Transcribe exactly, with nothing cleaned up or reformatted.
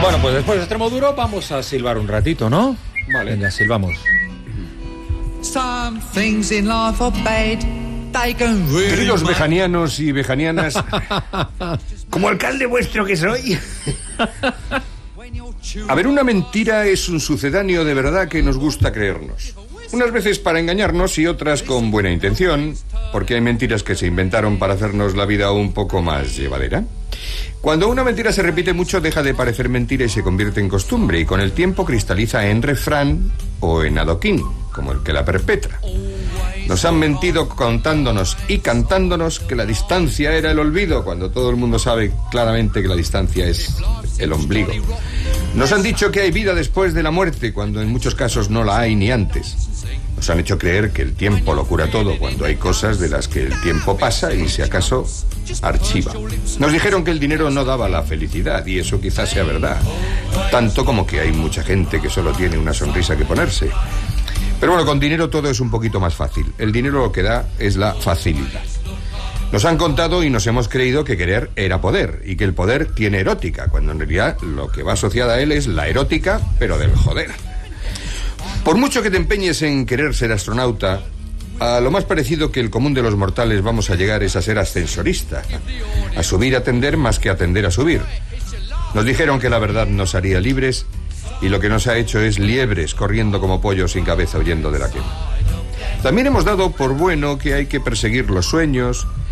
Bueno, pues después de Extremo Duro vamos a silbar un ratito, ¿no? Vale. Venga, silbamos. Some things in life are bad. They can really Queridos vejanianos y vejanianas, como alcalde vuestro que soy. A ver, una mentira es un sucedáneo de verdad que nos gusta creernos. Unas veces para engañarnos y otras con buena intención, porque hay mentiras que se inventaron para hacernos la vida un poco más llevadera. Cuando una mentira se repite mucho, deja de parecer mentira y se convierte en costumbre, y con el tiempo cristaliza en refrán o en adoquín, como el que la perpetra. Nos han mentido contándonos y cantándonos que la distancia era el olvido, cuando todo el mundo sabe claramente que la distancia es el ombligo. Nos han dicho que hay vida después de la muerte, cuando en muchos casos no la hay ni antes. Nos han hecho creer que el tiempo lo cura todo, cuando hay cosas de las que el tiempo pasa y, si acaso, archiva. Nos dijeron que el dinero no daba la felicidad, y eso quizás sea verdad. Tanto como que hay mucha gente que solo tiene una sonrisa que ponerse. Pero bueno, con dinero todo es un poquito más fácil. El dinero lo que da es la facilidad. Nos han contado y nos hemos creído que querer era poder, y que el poder tiene erótica, cuando en realidad lo que va asociada a él es la erótica, pero del joder. Por mucho que te empeñes en querer ser astronauta, a lo más parecido que el común de los mortales vamos a llegar es a ser ascensorista, a subir a atender más que atender a subir. Nos dijeron que la verdad nos haría libres, y lo que nos ha hecho es liebres corriendo como pollos sin cabeza huyendo de la quema. También hemos dado por bueno que hay que perseguir los sueños,